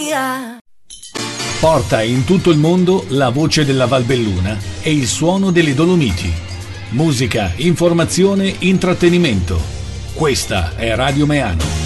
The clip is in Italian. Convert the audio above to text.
via. Porta in tutto il mondo la voce della Valbelluna e il suono delle Dolomiti. Musica, informazione, intrattenimento. Questa è Radio Meano.